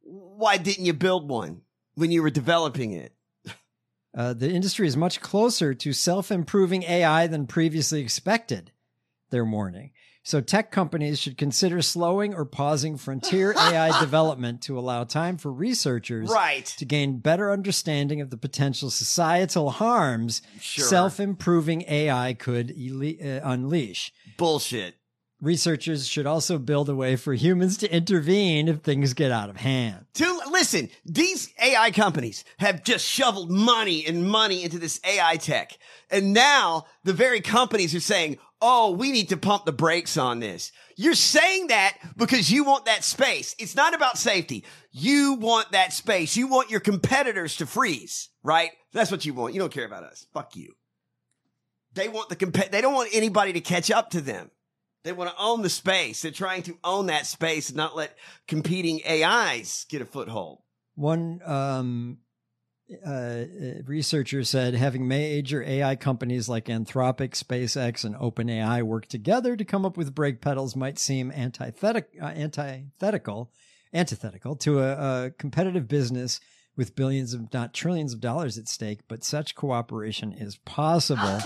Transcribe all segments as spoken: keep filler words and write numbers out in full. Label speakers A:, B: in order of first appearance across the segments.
A: why didn't you build one when you were developing it?
B: Uh, the industry is much closer to self-improving A I than previously expected, they're warning. So tech companies should consider slowing or pausing frontier A I development to allow time for researchers
A: right.
B: to gain better understanding of the potential societal harms
A: sure.
B: self-improving A I could ele- uh, unleash.
A: Bullshit.
B: Researchers should also build a way for humans to intervene if things get out of hand.
A: To, listen, these A I companies have just shoveled money and money into this A I tech. And now the very companies are saying, oh, we need to pump the brakes on this. You're saying that because you want that space. It's not about safety. You want that space. You want your competitors to freeze, right? That's what you want. You don't care about us. Fuck you. They want the comp- they don't want anybody to catch up to them. They want to own the space. They're trying to own that space and not let competing A Is get a foothold.
B: One um, uh, researcher said having major A I companies like Anthropic, SpaceX, and OpenAI work together to come up with brake pedals might seem antithetic, uh, antithetical, antithetical to a, a competitive business with billions of, not trillions of dollars at stake, but such cooperation is possible.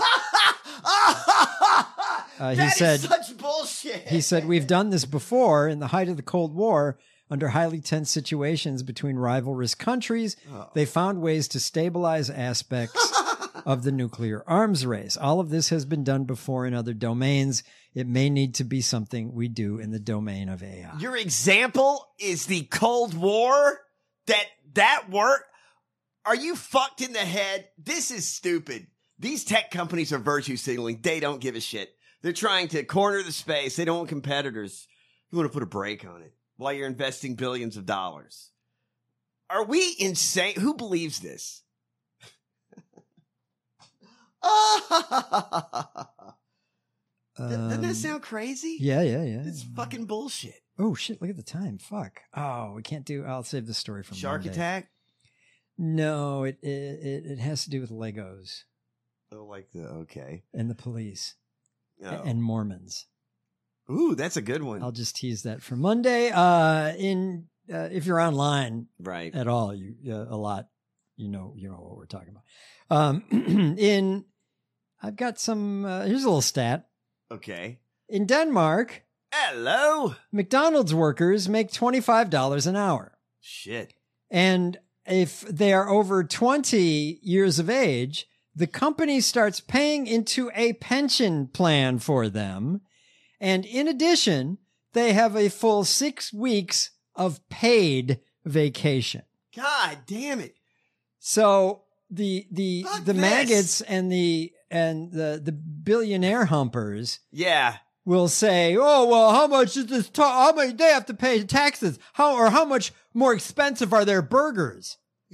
B: Uh, he
A: that
B: said,
A: is such bullshit.
B: He said, we've done this before in the height of the Cold War under highly tense situations between rivalrous countries. Oh. They found ways to stabilize aspects of the nuclear arms race. All of this has been done before in other domains. It may need to be something we do in the domain of A I.
A: Your example is the Cold War? That, that work? Are you fucked in the head? This is stupid. These tech companies are virtue signaling. They don't give a shit. They're trying to corner the space. They don't want competitors. You want to put a brake on it while you're investing billions of dollars. Are we insane? Who believes this? Doesn't that sound crazy?
B: Yeah, yeah, yeah.
A: It's fucking bullshit.
B: Oh, shit. Look at the time. Fuck. Oh, we can't do... I'll save the story from
A: Shark
B: Monday.
A: Attack?
B: No, it, it it has to do with Legos.
A: Oh, like the... Okay.
B: And the police.
A: Oh.
B: And Mormons.
A: Ooh, that's a good one.
B: I'll just tease that for Monday. Uh, in uh, if you're online,
A: right,
B: at all, you uh, a lot, you know, you know what we're talking about. Um, in I've got some. Uh, here's a little stat.
A: Okay.
B: In Denmark,
A: hello,
B: McDonald's workers make twenty-five dollars an hour.
A: Shit.
B: And if they are over twenty years of age, the company starts paying into a pension plan for them. And in addition, they have a full six weeks of paid vacation.
A: God damn it.
B: So the, the,
A: Fuck
B: the
A: this.
B: maggots and the, and the, the billionaire humpers.
A: Yeah.
B: Will say, oh, well, how much is this? Ta- how much they have to pay taxes? How, or how much more expensive are their burgers?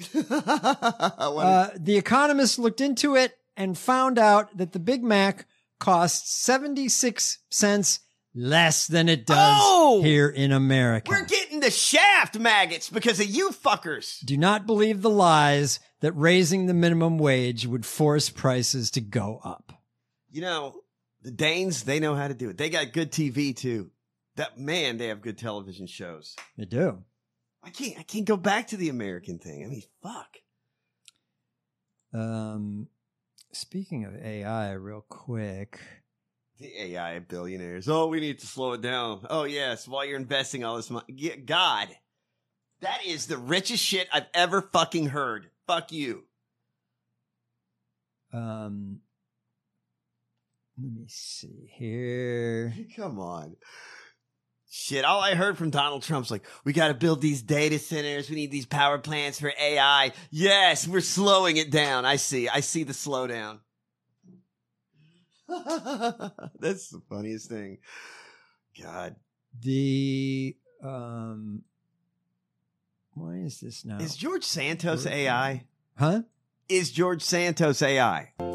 B: uh, the Economist looked into it and found out that the Big Mac costs seventy-six cents less than it does
A: oh,
B: here in America.
A: We're getting the shaft, maggots, because of you fuckers.
B: Do not believe the lies that raising the minimum wage would force prices to go up.
A: You know, the Danes, they know how to do it. They got good T V too. That man, they have good television shows.
B: They do.
A: I can't, I can't go back to the American thing. I mean, fuck.
B: Um, speaking of A I, real quick.
A: The A I billionaires. Oh, we need to slow it down. Oh, yes. While you're investing all this money. Yeah, God, that is the richest shit I've ever fucking heard. Fuck you.
B: Um, let me see here.
A: Come on. Shit, all I heard from Donald Trump's like, we got to build these data centers. We need these power plants for A I. Yes, we're slowing it down. I see. I see the slowdown. That's the funniest thing. God.
B: The, um, why is this now?
A: Is George Santos A I?
B: Huh?
A: Is George Santos A I?